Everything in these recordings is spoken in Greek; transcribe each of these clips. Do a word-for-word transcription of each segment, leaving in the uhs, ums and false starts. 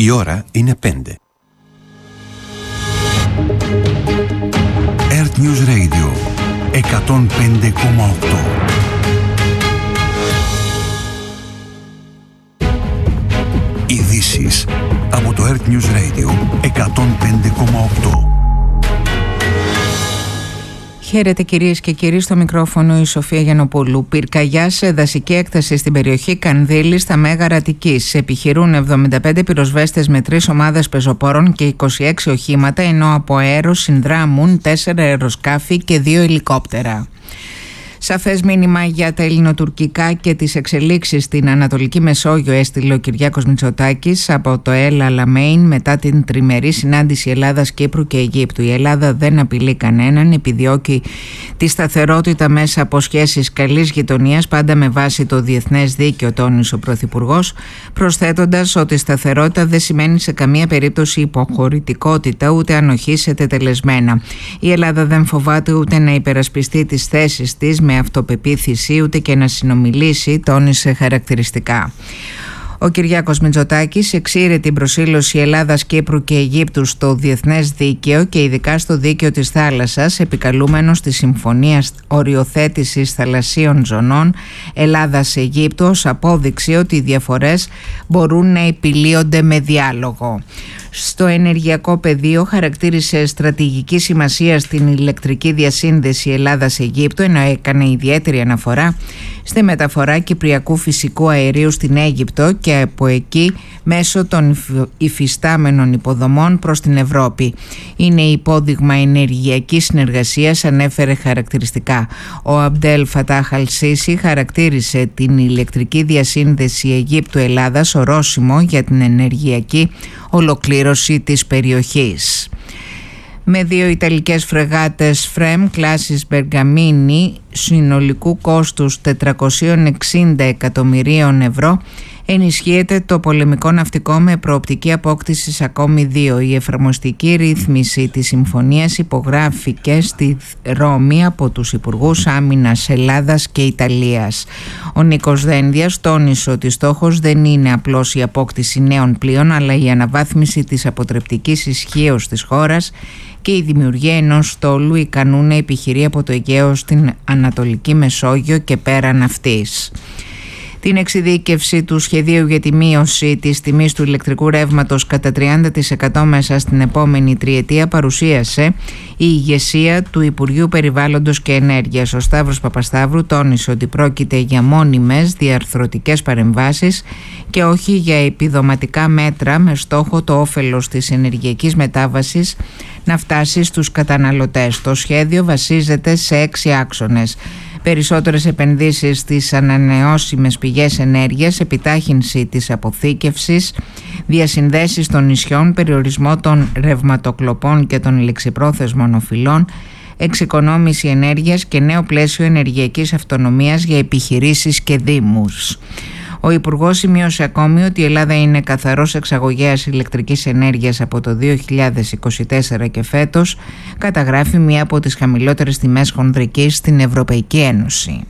Η ώρα είναι πέντε. Earth News Radio εκατόν πέντε κόμμα οκτώ. Ειδήσεις από το Earth News Radio εκατόν πέντε κόμμα οκτώ. Χαίρετε κυρίες και κύριοι, στο μικρόφωνο η Σοφία Γιαννοπούλου. Πυρκαγιά σε δασική έκταση στην περιοχή Κανδύλη στα Μέγαρα Αττικής. Επιχειρούν εβδομήντα πέντε πυροσβέστες με τρεις ομάδες πεζοπόρων και είκοσι έξι οχήματα, ενώ από αέρος συνδράμουν τέσσερα αεροσκάφη και δύο ελικόπτερα. Σαφές μήνυμα για τα ελληνοτουρκικά και τις εξελίξεις στην Ανατολική Μεσόγειο έστειλε ο Κυριάκος Μητσοτάκης από το El Alamein μετά την τριμερή συνάντηση Ελλάδας, Κύπρου και Αιγύπτου. Η Ελλάδα δεν απειλεί κανέναν, επιδιώκει τη σταθερότητα μέσα από σχέσεις καλής γειτονίας, πάντα με βάση το διεθνές δίκαιο, τόνισε ο Πρωθυπουργός, προσθέτοντας ότι σταθερότητα δεν σημαίνει σε καμία περίπτωση υποχωρητικότητα ούτε ανοχή σε τετελεσμένα. Η Ελλάδα δεν φοβάται ούτε να υπερασπιστεί τις θέσεις της με αυτοπεποίθηση, ούτε και να συνομιλήσει, τόνισε χαρακτηριστικά. Ο Κυριάκος Μητσοτάκης εξήρε την προσήλωση Ελλάδας, Κύπρου και Αιγύπτου στο διεθνές δίκαιο και ειδικά στο δίκαιο της θάλασσας, επικαλούμενος τη Συμφωνία Οριοθέτησης Θαλασσίων Ζωνών Ελλάδας-Αιγύπτου ως απόδειξη ότι οι διαφορές μπορούν να επιλύονται με διάλογο. Στο ενεργειακό πεδίο χαρακτήρισε στρατηγική σημασία στην ηλεκτρική διασύνδεση Ελλάδας-Αιγύπτου, ενώ έκανε ιδιαίτερη αναφορά στη μεταφορά κυπριακού φυσικού αερίου στην Αίγυπτο και από εκεί μέσω των υφιστάμενων υποδομών προς την Ευρώπη. Είναι υπόδειγμα ενεργειακής συνεργασίας, ανέφερε χαρακτηριστικά. Ο Αμπντέλ Φατάχ Αλ-Σίσι χαρακτήρισε την ηλεκτρική διασύνδεση Αιγύπτου-Ελλάδας ορόσημο για την ενεργειακή ολοκλήρωση της περιοχής. Με δύο ιταλικές φρεγάτες Φρέμ κλάσης Μπεργαμίνη συνολικού κόστους τετρακόσια εξήντα εκατομμυρίων ευρώ ενισχύεται το πολεμικό ναυτικό με προοπτική απόκτησης ακόμη δύο. Η εφαρμοστική ρύθμιση της συμφωνίας υπογράφηκε στη Ρώμη από τους Υπουργούς Άμυνας Ελλάδας και Ιταλίας. Ο Νίκος Δένδιας τόνισε ότι στόχος δεν είναι απλώς η απόκτηση νέων πλοίων, αλλά η αναβάθμιση της αποτρεπτικής ισχύως της χώρας και η δημιουργία ενός στόλου ικανού να επιχειρεί από το Αιγαίο στην Ανατολική Μεσόγειο και πέραν αυτής. Την εξειδίκευση του σχεδίου για τη μείωση της τιμής του ηλεκτρικού ρεύματος κατά τριάντα τοις εκατό μέσα στην επόμενη τριετία παρουσίασε η ηγεσία του Υπουργείου Περιβάλλοντος και Ενέργειας. Ο Σταύρος Παπασταύρου τόνισε ότι πρόκειται για μόνιμες διαρθρωτικές παρεμβάσεις και όχι για επιδοματικά μέτρα με στόχο το όφελος της ενεργειακής μετάβασης να φτάσει στους καταναλωτές. Το σχέδιο βασίζεται σε έξι άξονες. Περισσότερες επενδύσεις στις ανανεώσιμες πηγές ενέργειας, επιτάχυνση της αποθήκευσης, διασυνδέσεις των νησιών, περιορισμό των ρευματοκλοπών και των ληξιπρόθεσμων οφειλών, εξοικονόμηση ενέργειας και νέο πλαίσιο ενεργειακής αυτονομίας για επιχειρήσεις και δήμους. Ο Υπουργός σημείωσε ακόμη ότι η Ελλάδα είναι καθαρός εξαγωγέας ηλεκτρικής ενέργειας από το δύο χιλιάδες είκοσι τέσσερα και φέτος καταγράφει μία από τις χαμηλότερες τιμές χονδρικής στην Ευρωπαϊκή Ένωση.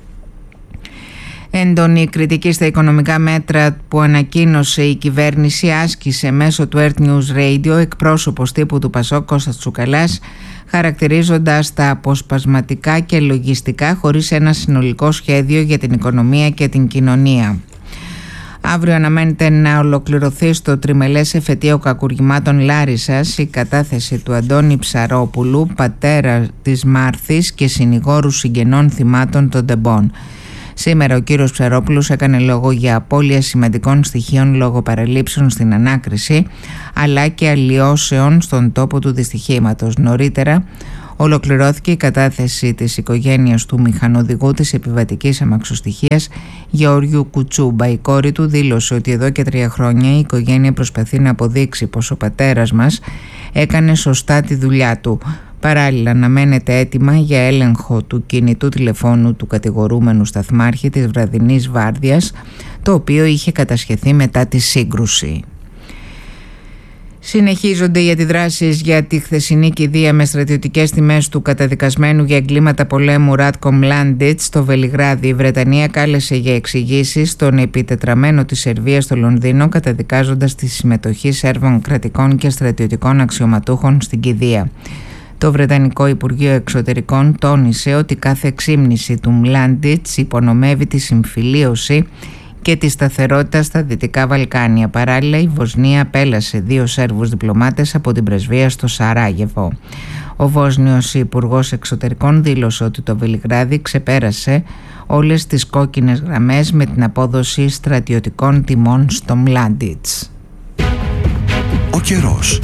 Έντονη κριτική στα οικονομικά μέτρα που ανακοίνωσε η κυβέρνηση άσκησε μέσω του Earth News Radio εκπρόσωπος τύπου του Πασόκ Κώστας Τσουκαλάς, χαρακτηρίζοντας τα αποσπασματικά και λογιστικά χωρίς ένα συνολικό σχέδιο για την οικονομία και την κοινωνία. Αύριο αναμένεται να ολοκληρωθεί στο τριμελές εφετείο κακουργημάτων Λάρισσας η κατάθεση του Αντώνη Ψαρόπουλου, πατέρα της Μάρθης και συνηγόρου συγγενών θυμάτων των τεμπών. Σήμερα ο κύριος Ψαρόπουλος έκανε λόγο για απώλεια σημαντικών στοιχείων λόγω παραλήψεων στην ανάκριση, αλλά και αλλοιώσεων στον τόπο του δυστυχήματος. Νωρίτερα ολοκληρώθηκε η κατάθεση της οικογένειας του μηχανοδηγού της επιβατικής αμαξοστοιχείας Γεώργιου Κουτσούμπα. Η κόρη του δήλωσε ότι εδώ και τρία χρόνια η οικογένεια προσπαθεί να αποδείξει πως ο πατέρας μας έκανε σωστά τη δουλειά του. Παράλληλα αναμένεται έτοιμα για έλεγχο του κινητού τηλεφώνου του κατηγορούμενου σταθμάρχη της βραδινής βάρδιας, το οποίο είχε κατασχεθεί μετά τη σύγκρουση. Συνεχίζονται οι αντιδράσεις για τη χθεσινή κηδεία με στρατιωτικές τιμές του καταδικασμένου για εγκλήματα πολέμου Ράτκο Μλάντιτς στο Βελιγράδι. Η Βρετανία κάλεσε για εξηγήσεις τον επιτετραμένο της Σερβίας στο Λονδίνο, καταδικάζοντας τη συμμετοχή Σέρβων κρατικών και στρατιωτικών αξιωματούχων στην κηδεία. Το Βρετανικό Υπουργείο Εξωτερικών τόνισε ότι κάθε εξήμνηση του Μλάντιτς υπονομεύει τη συμφιλίωση και τη σταθερότητα στα Δυτικά Βαλκάνια. Παράλληλα, η Βοσνία απέλασε δύο Σέρβους διπλωμάτες από την πρεσβεία στο Σαράγεβο. Ο Βόσνιος Υπουργός Εξωτερικών δήλωσε ότι το Βελιγράδι ξεπέρασε όλες τις κόκκινες γραμμές με την απόδοση στρατιωτικών τιμών στο Μλάντιτς. Ο καιρός.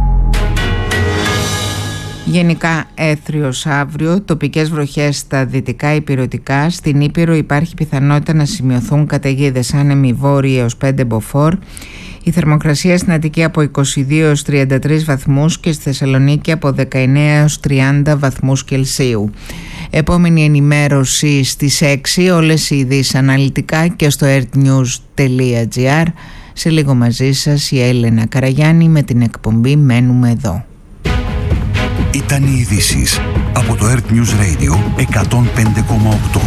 Γενικά έθριος αύριο, τοπικές βροχές στα δυτικά υπηρετικά. Στην Ήπειρο υπάρχει πιθανότητα να σημειωθούν καταιγίδες, άνεμοι βόρειοι έως πέντε μποφόρ. Η θερμοκρασία στην Αττική από είκοσι δύο έως τριάντα τρεις βαθμούς και στη Θεσσαλονίκη από δεκαεννέα έως τριάντα βαθμούς Κελσίου. Επόμενη ενημέρωση στις έξι, όλες οι ειδήσεις αναλυτικά και στο earthnews τελεία gr. Σε λίγο μαζί σας η Έλενα Καραγιάννη με την εκπομπή «Μένουμε εδώ». Ήταν οι ειδήσεις από το Earth News Radio εκατόν πέντε κόμμα οκτώ.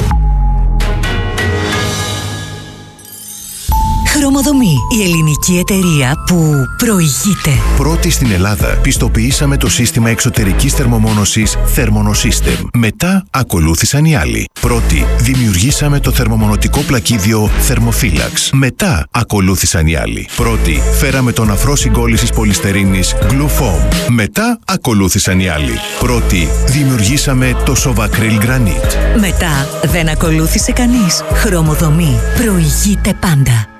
Χρωμοδομή, η ελληνική εταιρεία που προηγείται. Πρώτη στην Ελλάδα πιστοποιήσαμε το σύστημα εξωτερικής θερμομόνωσης Thermonosystem. Μετά ακολούθησαν οι άλλοι. Πρώτη δημιουργήσαμε το θερμομονωτικό πλακίδιο Thermophilax. Μετά ακολούθησαν οι άλλοι. Πρώτη φέραμε τον αφρό συγκόλλησης πολυστερίνης Glufoam. Μετά ακολούθησαν οι άλλοι. Πρώτη δημιουργήσαμε το Sovacryl Granite. Μετά δεν ακολούθησε κανείς. Χρωμοδομή προηγείται πάντα.